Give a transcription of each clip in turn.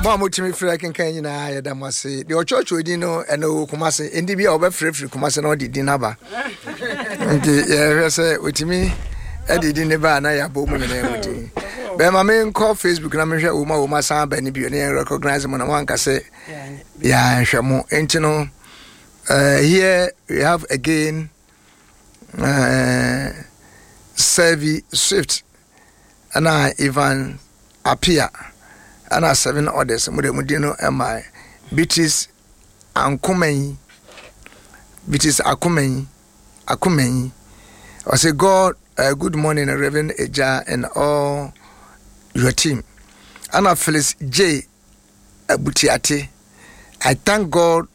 Mama to me free can I damasi. The church we no and no Kumasi indi be over free Kumasi no di dinaba. Yeah, say with me Eddie dinaba na ya bomu ne But my main call Facebook na me hwe uma san ba ni bi ne recognize mo na wanka say yeah hwemo entino here we have again Servi Swift and Ivan Apia and 7 others mudino my Bitis Ankumen Akumen I say God good morning Reverend Eja and all your team. Anna Phyllis J Abutiate. I thank God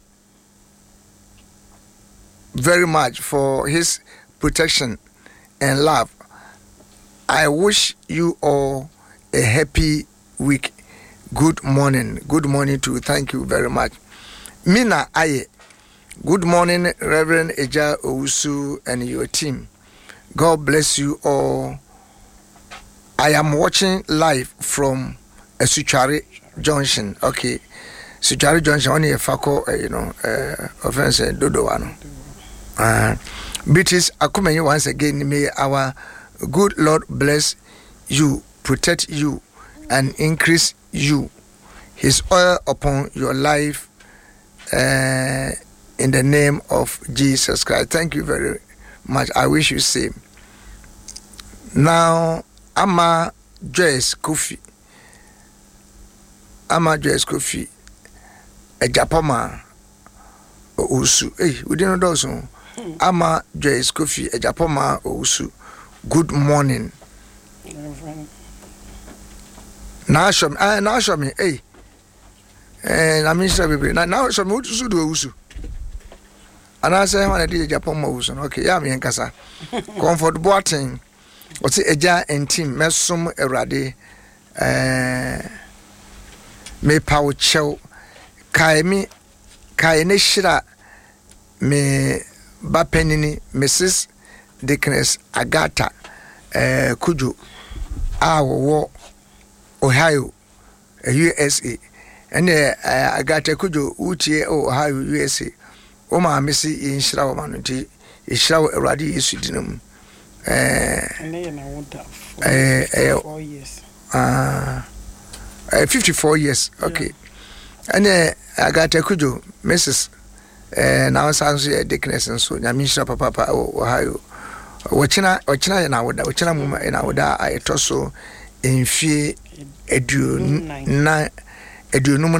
very much for his protection and love. I wish you all a happy week. Good morning. Good morning to you. Thank you very much. Mina Aye. Good morning, Reverend Eja Owusu and your team. God bless you all. I am watching live from Suchari Junction. Okay. Suchari Junction, only a fako, offense, Dodoano. British Akumenyi once again, may our good Lord bless you, protect you, and increase you. His oil upon your life in the name of Jesus Christ. Thank you very much. I wish you same. Now, Ama Joyce Kofi. A Japoma Usu. Hey, we didn't know so. Ama Joyce Kofi, a Japoma Usu. Good morning. Now show me, hey. And I mean, now show me what to do Usu. And I say, when I did Japoma Usu, okay, yeah, me and Casa. Comfort Boating. What's it, Eja and team, Messum Erade, me power chow, Kaime Neshira, me Bapenini, Mrs. Dickness Agata, Kuju, Awo, Ohio, USA, and Agata Kuju, Uchi, Ohio, USA, Oma Missy in Shrawamanti, Ishraw Eradi Isudinum. And then I want that 54 years. 54 years, okay. Yeah. And I got a kujo, Mrs. Now sounds a dickness and so Yamisha Papa Ohio. Wachina and I would Wachina and I would I tosso in fear edu